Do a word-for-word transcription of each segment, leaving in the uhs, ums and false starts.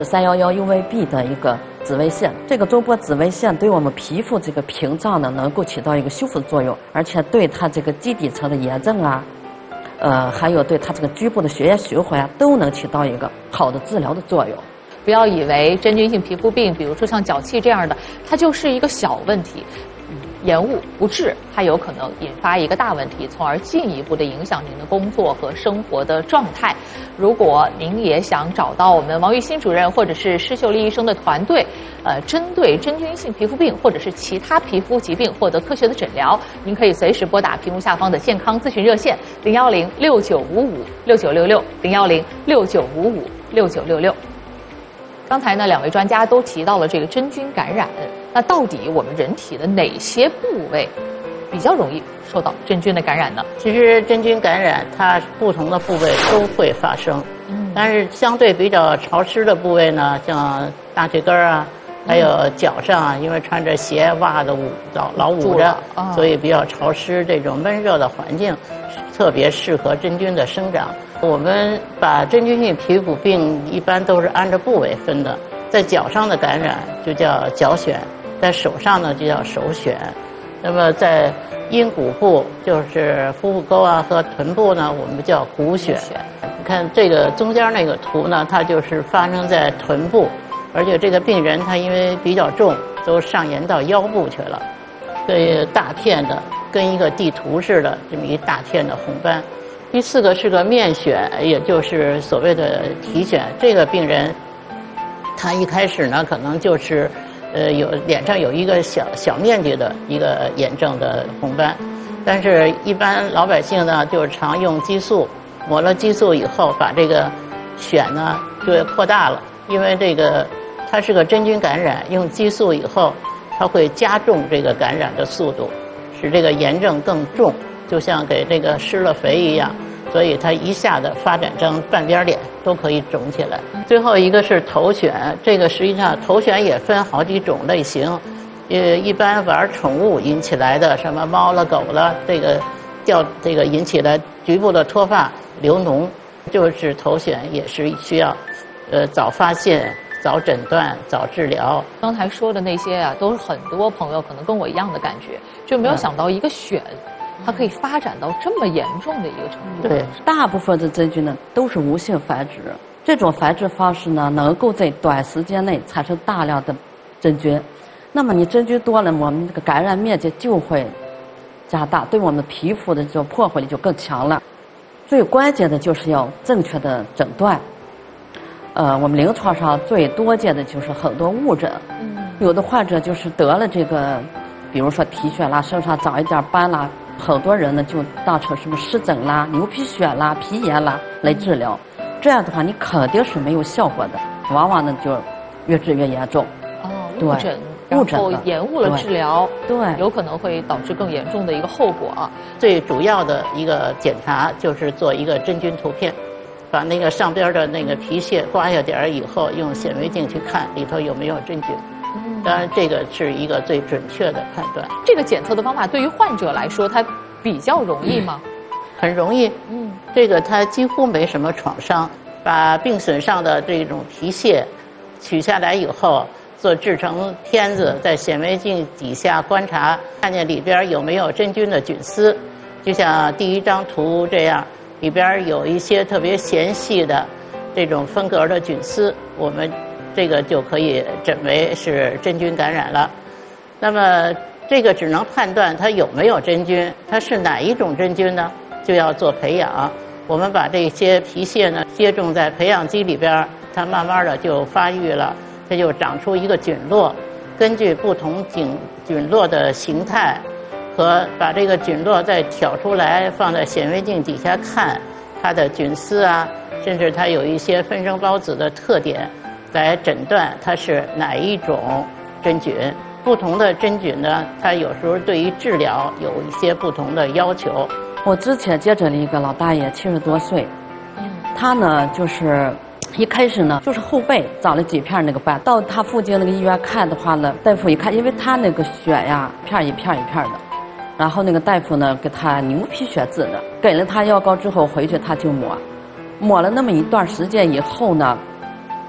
三一一 U V B 的一个紫外线，这个中波紫外线对我们皮肤这个屏障呢，能够起到一个修复的作用，而且对它这个基底层的炎症啊，呃，还有对它这个局部的血液循环啊，都能起到一个好的治疗的作用。 不要以为真菌性皮肤病，比如说像脚气这样的，它就是一个小问题。延误不治，它有可能引发一个大问题，从而进一步的影响您的工作和生活的状态。如果您也想找到我们王玉新主任或者是施秀丽医生的团队，呃，针对真菌性皮肤病或者是其他皮肤疾病获得科学的诊疗，您可以随时拨打屏幕下方的健康咨询热线零幺零六九五五六九六六零幺零六九五五六九六六。刚才呢，两位专家都提到了这个真菌感染。那到底我们人体的哪些部位比较容易受到真菌的感染呢？ 其实真菌感染它不同的部位都会发生，嗯，但是相对比较潮湿的部位呢，像大腿根啊，还有脚上啊，因为穿着鞋袜子捂老老捂着，哦，所以比较潮湿，这种闷热的环境特别适合真菌的生长。我们把真菌性皮肤病一般都是按照部位分的，在脚上的感染就叫脚癣，在手上呢就叫手癣，那么在阴骨部就是腹股沟啊和臀部呢，我们叫股癣。你看这个中间那个图呢，它就是发生在臀部，而且这个病人他因为比较重，都上延到腰部去了，所以大片的跟一个地图似的这么一大片的红斑。第四个是个面癣，也就是所谓的体癣。这个病人他一开始呢可能就是呃有脸上有一个小小面积的一个炎症的红斑，但是一般老百姓呢就是常用激素，抹了激素以后把这个癣呢就扩大了，因为这个它是个真菌感染，用激素以后它会加重这个感染的速度，使这个炎症更重，就像给这个施了肥一样，所以它一下子发展成半边脸都可以肿起来。最后一个是头癣，这个实际上头癣也分好几种类型，呃，一般玩宠物引起来的，什么猫了狗了，这个掉这个引起了局部的脱发流脓，就是头癣也是需要呃早发现、早诊断、早治疗。 刚才说的那些啊，都是很多朋友可能跟我一样的感觉，就没有想到一个癣。嗯，它可以发展到这么严重的一个程度。 对，大部分的真菌呢都是无性繁殖，这种繁殖方式呢能够在短时间内产生大量的真菌。那么你真菌多了，我们这个感染面积就会加大，对我们的皮肤的这种破坏力就更强了。最关键的就是要正确的诊断。呃，我们临床上最多见的就是很多误诊，嗯，有的患者就是得了这个，比如说体癣啦，身上长一点斑啦。很多人呢就当成什么湿疹啦、牛皮癣啦、皮炎啦来治疗，这样的话你肯定是没有效果的，往往呢就越治越严重。 哦，误诊， 误诊， 然后延误了治疗， 对， 有可能会导致更严重的一个后果啊。 最主要的一个检查就是做一个真菌图片，把那个上边的那个皮屑刮下点儿以后，用显微镜去看里头有没有真菌。当然，这个是一个最准确的判断。 这个检测的方法对于患者来说，它比较容易吗？ 很容易。嗯，这个它几乎没什么创伤。把病损上的这种皮屑取下来以后，做制成片子，在显微镜底下观察，看见里边有没有真菌的菌丝。就像第一张图这样，里边有一些特别纤细的这种分隔的菌丝，我们这个就可以诊为是真菌感染了。那么这个只能判断它有没有真菌，它是哪一种真菌呢？就要做培养。我们把这些皮屑呢接种在培养基里边，它慢慢的就发育了，它就长出一个菌落。根据不同菌菌落的形态和把这个菌落再挑出来放在显微镜底下看它的菌丝啊，甚至它有一些分生孢子的特点，来诊断它是哪一种真菌。不同的真菌呢，它有时候对于治疗有一些不同的要求。 我之前接诊了一个老大爷，七十多岁，他呢就是一开始呢就是后背长了几片那个斑，到他附近那个医院看的话呢，大夫一看，因为他那个血呀片一片一片的，然后那个大夫呢给他牛皮癣治的，给了他药膏之后回去他就抹，抹了那么一段时间以后呢，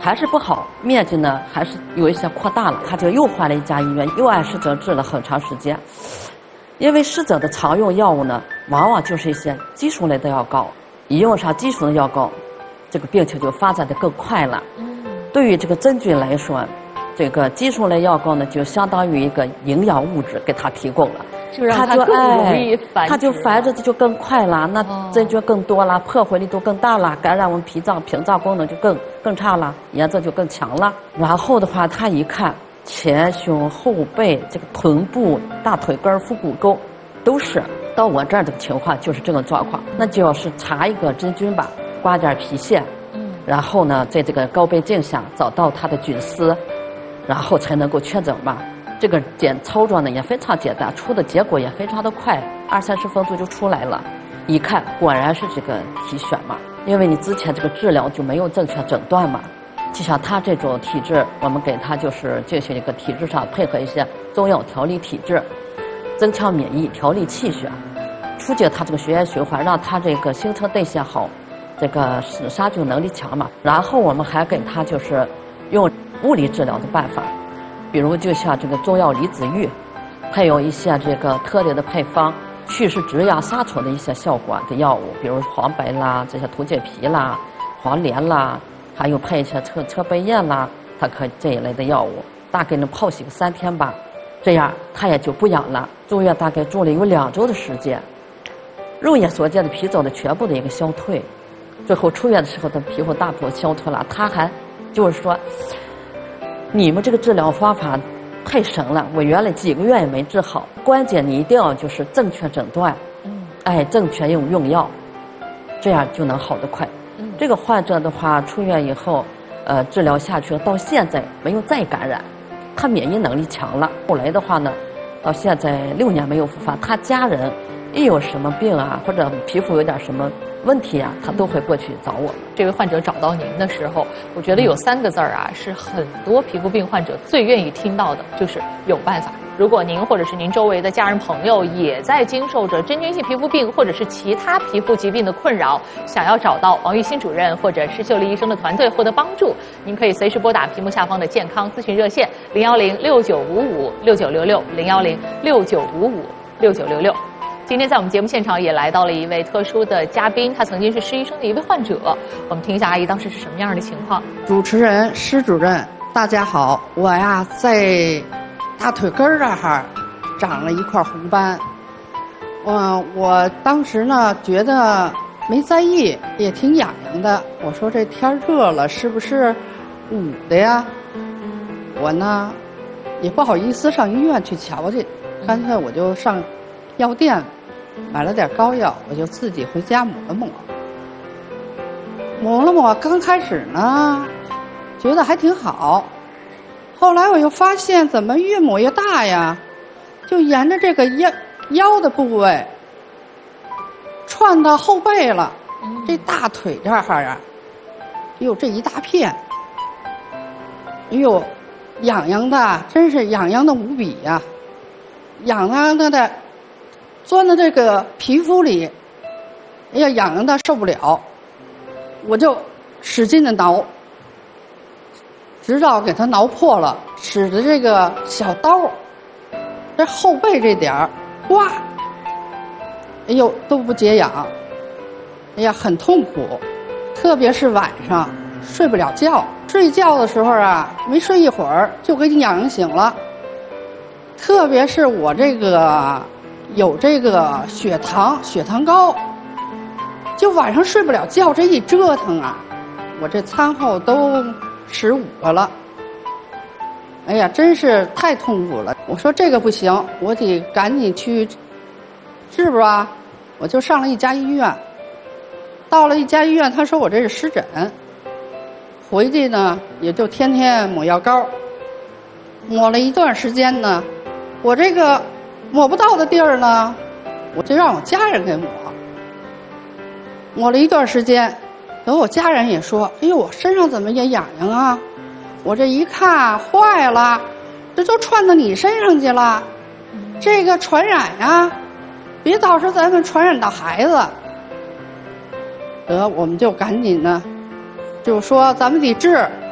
还是不好，面积呢还是有一些扩大了，他就又换了一家医院，又按时诊治了很长时间。因为逝者的常用药物呢，往往就是一些激素类的药膏，一用上激素的药膏，这个病情就发展的更快了。对于这个真菌来说，这个激素类药膏呢，就相当于一个营养物质给它提供了， 就让它更容易繁殖， 它就繁殖的就更快了，那真菌更多了，破坏力度更大了，感染我们脾脏屏障功能就更更差了，炎症就更强了。然后的话，他一看前胸后背这个臀部、大腿根、腹股沟都是。到我这儿的情况就是这种状况，那就要是查一个真菌吧，刮点皮屑，嗯，然后呢，在这个高倍镜下找到它的菌丝，然后才能够确诊嘛。这个检操作呢也非常简单，出的结果也非常的快，二三十分钟就出来了。一看果然是这个体癣嘛，因为你之前这个治疗就没有正确诊断嘛。就像他这种体质，我们给他就是进行一个体质上配合一些中药调理体质，增强免疫，调理气血，促进他这个血液循环，让他这个新陈代谢好，这个杀菌能力强嘛。然后我们还给他就是用物理治疗的办法，比如就像这个中药离子浴，还有一些这个特定的配方，祛湿止痒杀虫的一些效果的药物，比如黄白啦、这些土解皮啦、黄连啦，还有配一些车车杯叶啦，它可以这一类的药物，大概能泡洗个三天吧，这样它也就不痒了。住院大概住了有两周的时间，肉眼所见的皮疹的全部的一个消退，最后出院的时候，他皮肤大部分消退了。他还就是说，你们这个治疗方法太神了，我原来几个月也没治好，关键你一定要就是正确诊断，嗯，哎，正确用用药，这样就能好得快。嗯，这个患者的话，出院以后，呃，治疗下去到现在没有再感染，他免疫能力强了。后来的话呢，到现在六年没有复发，他家人一有什么病啊，或者皮肤有点什么问题啊，他都会过去找我们。 这位患者找到您的时候，我觉得有三个字儿啊，是很多皮肤病患者最愿意听到的，就是有办法。如果您或者是您周围的家人朋友也在经受着真菌性皮肤病或者是其他皮肤疾病的困扰，想要找到王玉新主任或者施秀丽医生的团队获得帮助，您可以随时拨打屏幕下方的健康咨询热线零幺零六九五五六九六六零幺零六九五五六九六六。今天在我们节目现场也来到了一位特殊的嘉宾，他曾经是施医生的一位患者，我们听一下阿姨当时是什么样的情况。 主持人施主任大家好，我呀在大腿根儿这儿长了一块红斑，嗯，我当时呢觉得没在意，也挺痒痒的，我说这天热了是不是捂的呀？我呢也不好意思上医院去瞧去，干脆我就上药店买了点膏药，我就自己回家抹了抹。抹了抹，刚开始呢，觉得还挺好，后来我又发现怎么越抹越大呀，就沿着这个腰腰的部位串到后背了，这大腿这儿啊，哎呦这一大片，哎呦痒痒的，真是痒痒的无比呀，痒痒的的。钻到这个皮肤里，哎呀，痒痒的受不了，我就使劲的挠，直到给它挠破了，使着这个小刀，这后背这点儿刮，哎呦都不解痒，哎呀很痛苦，特别是晚上睡不了觉，睡觉的时候啊，没睡一会儿就给你痒痒醒了，特别是我这个。有这个血糖，血糖高，就晚上睡不了觉，这一折腾啊，我这餐后都十五个了。哎呀，真是太痛苦了。我说这个不行，我得赶紧去治吧。我就上了一家医院，到了一家医院，他说我这是湿疹，回去呢也就天天抹药膏，抹了一段时间呢，我这个。抹不到的地儿呢，我就让我家人给抹。抹了一段时间，等我家人也说：“哎呦，我身上怎么也痒痒啊？”我这一看，坏了，这都串到你身上去了，这个传染呀，别到时候咱们传染到孩子。得，我们就赶紧呢，就说咱们得治，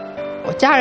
我家人。